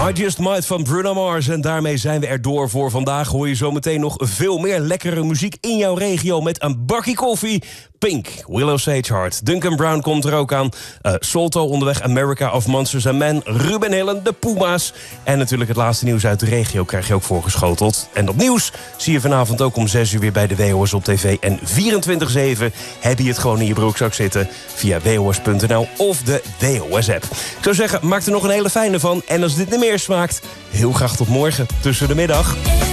I Just Might van Bruno Mars. En daarmee zijn we er door voor vandaag. Hoor je zometeen nog veel meer lekkere muziek in jouw regio met een bakje koffie. Pink, Willow Sage Heart. Duncan Brown komt er ook aan. Salto onderweg, America of Monsters and Men. Ruben Hillen, de Puma's. En natuurlijk het laatste nieuws uit de regio krijg je ook voorgeschoteld. En dat nieuws zie je vanavond ook om 6 uur weer bij de WOS op tv. En 24/7 heb je het gewoon in je broekzak zitten via WOS.nl of de WOS-app. Ik zou zeggen, maak er nog een hele fijne van. En als dit niet meer smaakt, heel graag tot morgen tussen de middag.